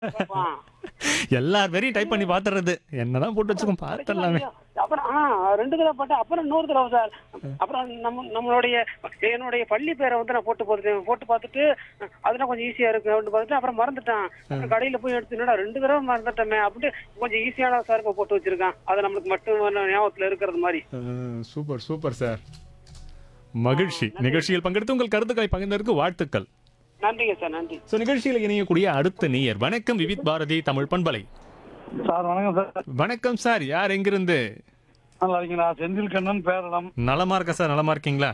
பார்ப்பான். எல்லார் பேரையும் டைப் பண்ணி பாத்துறது. என்னதான் போட்டு வச்சுக்கோம் பாத்துடலாமே. அப்புறம் 2 தடவை போட்டேன். அப்புறம் இன்னொரு தடவை சார். அப்புறம் நம்மளுடைய என்னுடைய பள்ளி பேரை வந்து நான் போட்டு பார்த்துட்டு அதெல்லாம் கொஞ்சம் ஈஸியா இருக்கு அப்படின்னு பார்த்துட்டு அப்புறம் மறந்துட்டான். அப்புறம் கடையில போய் எடுத்து என்னடா 2 தடவை மறந்துட்டோமே அப்படின்ட்டு கொஞ்சம் ஈஸியான சார் இப்ப போட்டு வச்சிருக்கான். அது நம்மளுக்கு மட்டும் ஞாபகத்துல இருக்கிறது மாதிரி. Super super sir. மகிழ்ச்சி. நிகழ்ச்சியில் பங்கெடுத்து உங்கள் கருத்துக்களை பகிர்ந்ததற்கு வாழ்த்துக்கள். நன்றிங்க சார், நன்றி. சோ நிகழ்ச்சியில் இணையக்கூடிய அடுத்த நேயர். வணக்கம் விவித் பாரதி தமிழ் பண்பலை. சார் வணக்கம் சார். வணக்கம் சார். யார் எங்கிருந்து? நல்லா இருக்கீங்களா? செந்தில் கண்ணன் பேரளம். நலமா இருக்கா சார்? நலமா இருக்கீங்களா?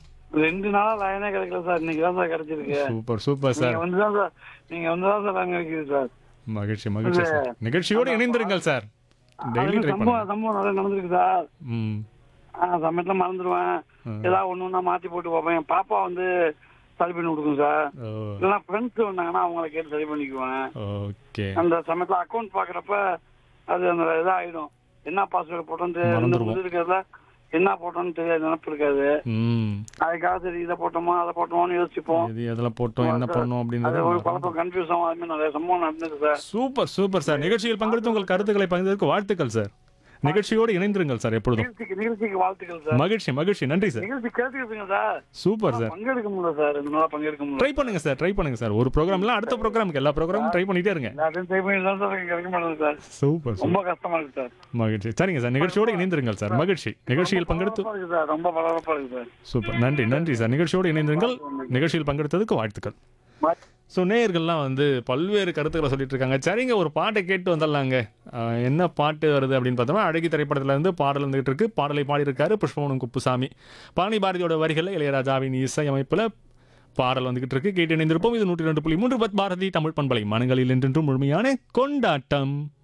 2 நாளா லைனே கிடைக்கல சார். இன்னைக்கு தான் சார் கிடைச்சிருக்கு. Super super sir. நீங்க வந்துதான் சார் லைன் கிடைக்குது சார். மகிழ்ச்சி மகிழ்ச்சி சார். நிகழ்ச்சியோடு இணைந்திருங்கள் சார். டெய்லி ட்ரை பண்ணுங்க. சம்பவம் நிறைய நடந்திருக்கு சார். ம். சமயத்துல மறந்துடுவேன். ஏதாவது ஒண்ணு மாத்தி போட்டு பார்ப்பேன். என் பாப்பா வந்து சரி பண்ணி கொடுக்கும் சார். ஓ இல்லைன்னா ஃப்ரெண்ட்ஸ் வந்தாங்கன்னா அவங்கள கேட்டு சரி பண்ணிக்குவேன். ஓகே. அந்த சமயத்துல அக்கௌண்ட் பாக்குறப்ப அது அந்த இதாயிடும். என்ன பாஸ்வேர்டு போட்டோன்னு மறந்துடுவோம். இருக்கிறதுல என்ன போட்டோன்னு தெரியாது, நினப்பு இருக்காது. ம். அதுக்காக சரி இதை போட்டோமா அதை போட்டோமான்னு யோசிப்போம். இது எதெல்லாம் போட்டோம் என்ன பண்ணோம் அது அப்படின்றது. ஒரு குழப்பம் கன்ஃபியூஸ் ஆகும். அது மாதிரி நிறைய சம்பவம் நடந்தது சார். Super super sir. நிகழ்ச்சியில் பங்கெடுத்து உங்கள் கருத்துக்களை பகிர்ந்ததற்கு வாழ்த்துக்கள் சார். நிகழ்ச்சியோடு இணைந்திருங்கள் சார் எப்பொழுதும். நிகழ்ச்சிக்கு வாழ்த்துக்கள் சார். மகிழ்ச்சி மகிழ்ச்சி. நன்றி சார். நிகழ்ச்சி கேட்டுக்கிட்டுங்க சார். Super sir. பங்கெடுக்க முடியல சார். இந்த மாதிரி பங்கெடுக்க முடியல. ட்ரை பண்ணுங்க சார். ட்ரை பண்ணுங்க சார். ஒரு ப்ரோக்ராம்ல அடுத்த ப்ரோக்ராமுக்கு எல்லா ப்ரோக்ராமும் ட்ரை பண்ணிட்டே இருங்க. எல்லாத்தையும் ட்ரை பண்ணி தான் சார் கிடைக்க மாட்டேங்குது சார். சூப்பர் ரொம்ப சூப்பர். கஷ்டமா இருக்கு சார். மகிழ்ச்சி. சரிங்க சார். நிகழ்ச்சியோடு இணைந்திருங்கள் சார். மகிழ்ச்சி. நிகழ்ச்சியில் பங்கெடுத்து பரபரப்பா இருக்கு சார். ரொம்ப பரபரப்பா இருக்கு சார். சூப்பர். நன்றி நன்றி சார். நிகழ்ச்சியோடு இணைந்திருங்கள். நிகழ்ச்சியில் பங்கெடுத்ததுக்கு வாழ்த்துக்கள். ஸோ நேயர்கள்லாம் வந்து பல்வேறு கருத்துக்களை சொல்லிட்டு இருக்காங்க. சரிங்க, ஒரு பாட்டை கேட்டு வந்துடலாங்க. என்ன பாட்டு வருது அப்படின்னு பார்த்தோம்னா, அழகி திரைப்படத்துல இருந்து பாடல் வந்துகிட்டு இருக்கு. பாடலை பாடியிருக்காரு புஷ்பவனம் குப்புசாமி. பழனி பாரதியோட வரிகளில் இளையராஜாவின் இசையமைப்பில் பாடல் வந்துகிட்டு இருக்கு. கேட்டு இணைந்திருப்போம். இது 102.3 பாரதி தமிழ் பண்பலை. மனங்களில் என்றென்றும் முழுமையான கொண்டாட்டம்.